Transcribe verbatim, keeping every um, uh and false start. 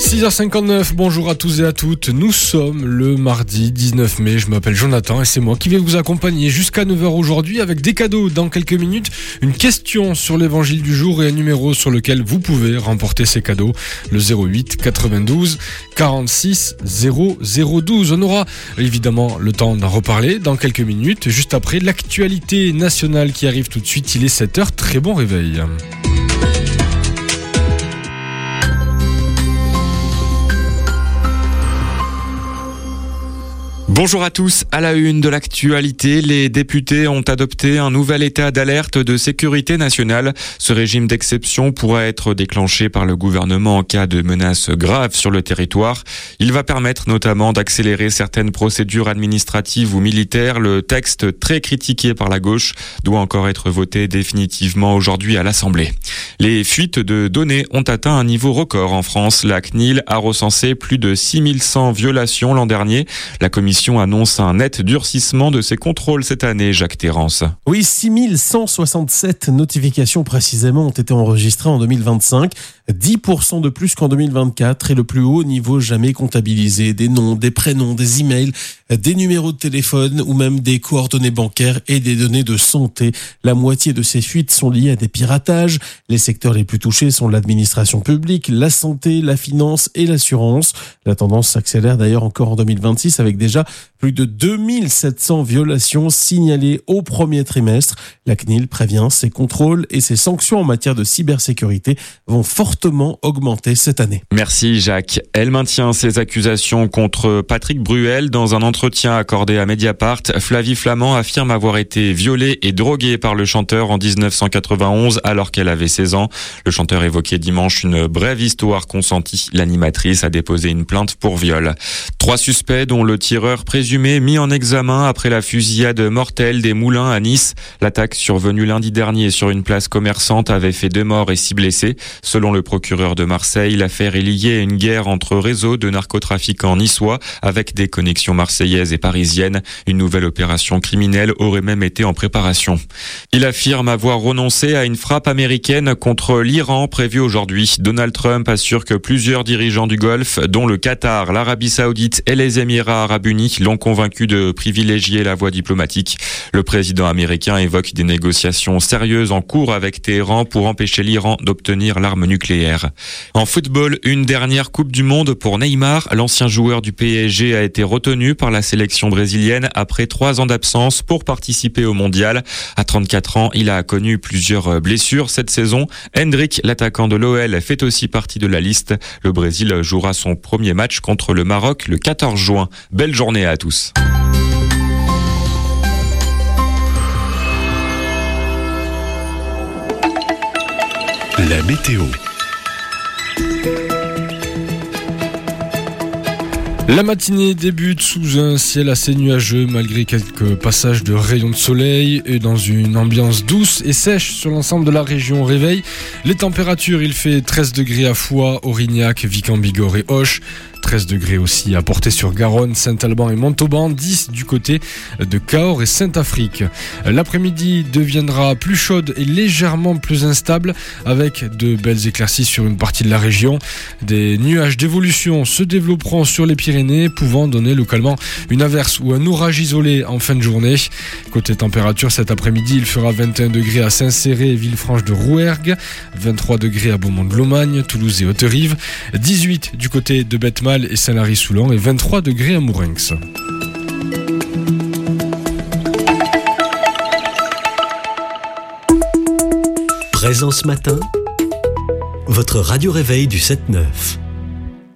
six heures cinquante-neuf, bonjour à tous et à toutes. Nous sommes le mardi dix-neuf mai. Je m'appelle Jonathan et c'est moi qui vais vous accompagner jusqu'à neuf heures aujourd'hui avec des cadeaux dans quelques minutes, une question sur l'évangile du jour et un numéro sur lequel vous pouvez remporter ces cadeaux, le zéro huit quatre-vingt-douze quarante-six zéro zéro douze. On aura évidemment le temps d'en reparler dans quelques minutes, juste après l'actualité nationale qui arrive tout de suite. Il est sept heures, très bon réveil. Bonjour à tous, à la une de l'actualité, les députés ont adopté un nouvel état d'alerte de sécurité nationale. Ce régime d'exception pourra être déclenché par le gouvernement en cas de menaces graves sur le territoire. Il va permettre notamment d'accélérer certaines procédures administratives ou militaires. Le texte, très critiqué par la gauche, doit encore être voté définitivement aujourd'hui à l'Assemblée. Les fuites de données ont atteint un niveau record en France. La C N I L a recensé plus de six mille cent violations l'an dernier. La commission annonce un net durcissement de ses contrôles cette année, Jacques Terrance. Oui, six mille cent soixante-sept notifications précisément ont été enregistrées en deux mille vingt-cinq, dix pour cent de plus qu'en deux mille vingt-quatre et le plus haut niveau jamais comptabilisé. Des noms, des prénoms, des emails, des numéros de téléphone ou même des coordonnées bancaires et des données de santé. La moitié de ces fuites sont liées à des piratages. Les secteurs les plus touchés sont l'administration publique, la santé, la finance et l'assurance. La tendance s'accélère d'ailleurs encore en deux mille vingt-six avec déjà plus de deux mille sept cents violations signalées au premier trimestre. La C N I L prévient, ses contrôles et ses sanctions en matière de cybersécurité vont fortement augmenter cette année. Merci Jacques. Elle maintient ses accusations contre Patrick Bruel. Dans un entretien accordé à Mediapart, Flavie Flament affirme avoir été violée et droguée par le chanteur en dix-neuf cent quatre-vingt-onze alors qu'elle avait seize ans. Le chanteur évoquait dimanche une brève histoire consentie. L'animatrice a déposé une plainte pour viol. Trois suspects dont le tireur présumé mis en examen après la fusillade mortelle des Moulins à Nice. L'attaque survenue lundi dernier sur une place commerçante avait fait deux morts et six blessés. Selon le procureur de Marseille, l'affaire est liée à une guerre entre réseaux de narcotrafiquants niçois avec des connexions marseillaises et parisiennes. Une nouvelle opération criminelle aurait même été en préparation. Il affirme avoir renoncé à une frappe américaine contre l'Iran prévue aujourd'hui. Donald Trump assure que plusieurs dirigeants du Golfe, dont le Qatar, l'Arabie Saoudite et les Émirats Arabes Unis, l'ont convaincu de privilégier la voie diplomatique. Le président américain évoque des négociations sérieuses en cours avec Téhéran pour empêcher l'Iran d'obtenir l'arme nucléaire. En football, une dernière Coupe du Monde pour Neymar. L'ancien joueur du P S G a été retenu par la sélection brésilienne après trois ans d'absence pour participer au mondial. À trente-quatre ans, il a connu plusieurs blessures cette saison. Hendrick, l'attaquant de l'O L, fait aussi partie de la liste. Le Brésil jouera son premier match contre le Maroc le quatorze juin. Belle journée à tous. La météo. La matinée débute sous un ciel assez nuageux malgré quelques passages de rayons de soleil et dans une ambiance douce et sèche sur l'ensemble de la région au réveil. Les températures, il fait treize degrés à Foix, Aurignac, Vic-en-Bigorre et Auch. treize degrés aussi à Portet-sur-Garonne, Saint-Alban et Montauban, dix du côté de Cahors et Saint-Affrique. L'après-midi deviendra plus chaude et légèrement plus instable avec de belles éclaircies sur une partie de la région. Des nuages d'évolution se développeront sur les Pyrénées, pouvant donner localement une averse ou un orage isolé en fin de journée. Côté température, cet après-midi, il fera vingt et un degrés à Saint-Céré et Villefranche de Rouergue, vingt-trois degrés à Beaumont-de-Lomagne, Toulouse et Haute-Rive, dix-huit du côté de Bethmal et Saint-Lary-Soulan et vingt-trois degrés à Mourenx. Présent ce matin, votre radio réveil du sept neuf.